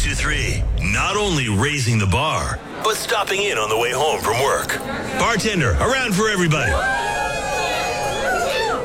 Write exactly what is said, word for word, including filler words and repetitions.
two three. Not only raising the bar, but stopping in on the way home from work. Bartender, around for everybody.